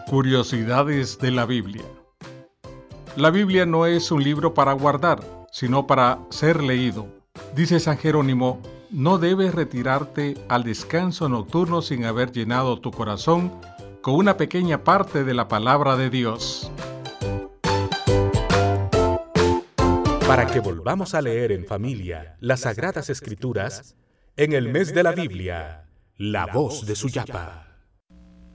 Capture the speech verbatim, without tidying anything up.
Curiosidades de la Biblia. La Biblia no es un libro para guardar, sino para ser leído. Dice San Jerónimo, no debes retirarte al descanso nocturno sin haber llenado tu corazón con una pequeña parte de la palabra de Dios. Para que volvamos a leer en familia las Sagradas Escrituras, en el mes de la Biblia, La Voz de Suyapa.